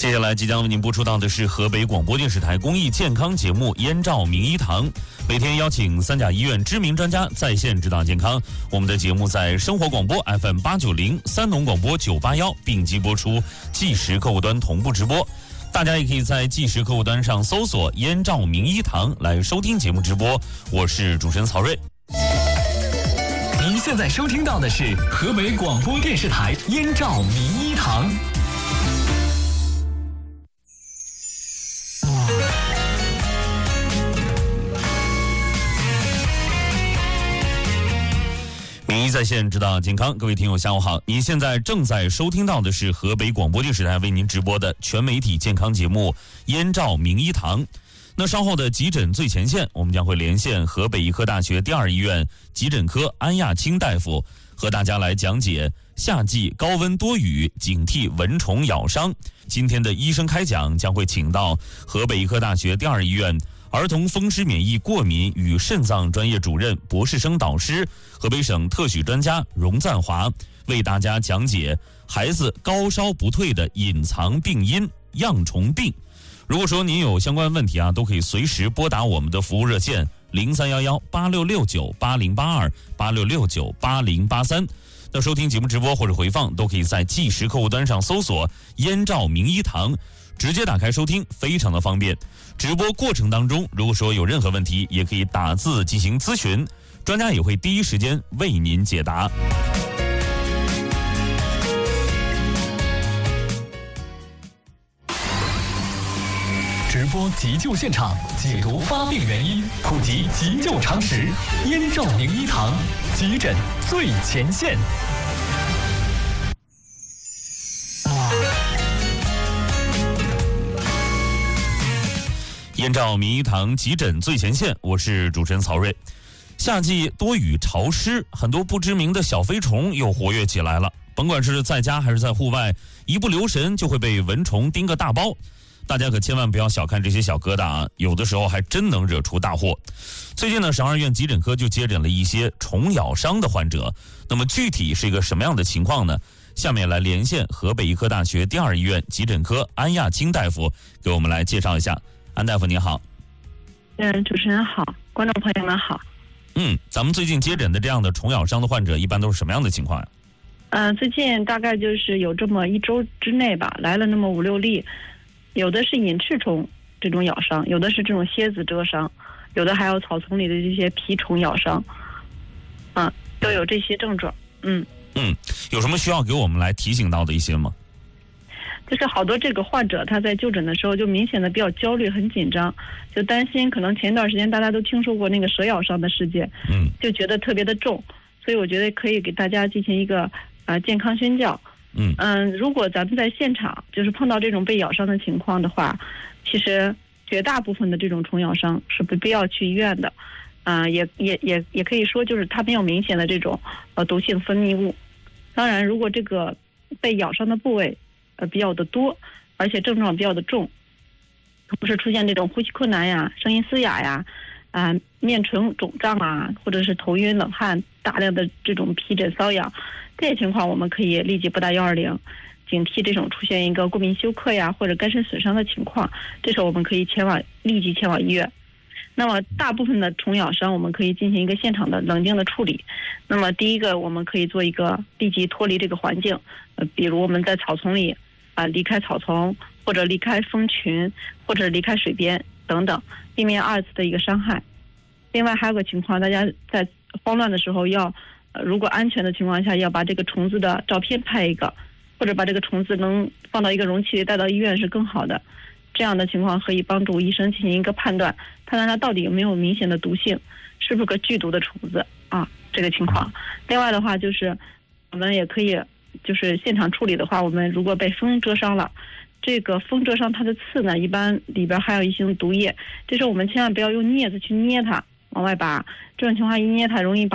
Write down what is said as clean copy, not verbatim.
接下来即将为您播出到的是河北广播电视台公益健康节目《燕赵名医堂》，每天邀请三甲医院知名专家在线指导健康。我们的节目在生活广播 FM890、三农广播981并机播出，即时客户端同步直播。大家也可以在即时客户端上搜索“燕赵名医堂”来收听节目直播。我是主持人曹睿。 您现在收听到的是河北广播电视台燕赵名医堂。 名医在线指导健康，各位听友下午好，您现在正在收听到的是河北广播电视台为您直播的全媒体健康节目《燕赵名医堂》。那稍后的急诊最前线，我们将会连线河北医科大学第二医院急诊科安亚青大夫，和大家来讲解夏季高温多雨，警惕蚊虫咬伤。今天的医生开讲将会请到河北医科大学第二医院儿童风湿免疫过敏与肾脏专业主任、博士生导师、河北省特许专家荣赞华，为大家讲解孩子高烧不退的隐藏病因恙虫病。如果说您有相关问题都可以随时拨打我们的服务热线03118669808286698083。那收听节目直播或者回放都可以在即时客户端上搜索“燕赵名医堂”，直接打开收听，非常的方便。直播过程当中，如果说有任何问题，也可以打字进行咨询，专家也会第一时间为您解答。 直播急救现场，解读发病原因，普及急救常识。燕赵名医堂，急诊最前线。 燕赵名医堂急诊最前线，我是主持人曹睿。夏季多雨潮湿，很多不知名的小飞虫又活跃起来了。甭管是在家还是在户外，一不留神就会被蚊虫叮个大包。大家可千万不要小看这些小疙瘩有的时候还真能惹出大祸。最近呢，省二院急诊科就接诊了一些虫咬伤的患者。那么具体是一个什么样的情况呢？下面来连线河北医科大学第二医院急诊科安亚青大夫，给我们来介绍一下。安大夫您好。 主持人好，观众朋友们好。 咱们最近接诊的这样的虫咬伤的患者一般都是什么样的情况呀？ 最近大概就是有这么1周之内吧，来了那么5、6例，有的是隐翅虫这种咬伤，有的是这种蝎子蛰伤，有的还有草丛里的这些蜱虫咬伤，都有这些症状。 有什么需要给我们来提醒到的一些吗？ 就是好多这个患者他在就诊的时候就明显的比较焦虑，很紧张，就担心可能前段时间大家都听说过那个蛇咬伤的事件，就觉得特别的重，所以我觉得可以给大家进行一个健康宣教。如果咱们在现场就是碰到这种被咬伤的情况的话，其实绝大部分的这种虫咬伤是不必要去医院的，也可以说就是它没有明显的这种毒性分泌物。当然，如果这个被咬伤的部位比较的多，而且症状比较的重，同时出现这种呼吸困难呀、声音嘶哑呀、面唇肿胀或者是头晕冷汗、大量的这种皮疹瘙痒，这些情况我们可以立即拨打120，警惕这种出现一个过敏休克呀或者肝肾损伤的情况，这时候我们可以立即前往医院。那么大部分的虫咬伤我们可以进行一个现场的冷静的处理。那么第一个我们可以做一个立即脱离这个环境，比如我们在草丛里离开草丛，或者离开蜂群，或者离开水边等等，避免2次的一个伤害。另外还有个情况，大家在慌乱的时候如果安全的情况下，要把这个虫子的照片拍一个，或者把这个虫子能放到一个容器里带到医院是更好的。这样的情况可以帮助医生进行一个判断它到底有没有明显的毒性，是不是个剧毒的虫子这个情况。另外的话就是我们也可以就是现场处理的话，我们如果被蜂蛰伤了，这个蜂蛰伤它的刺呢，一般里边含有一些毒液，这时候我们千万不要用镊子去捏它往外拔，这种情况一捏它容易把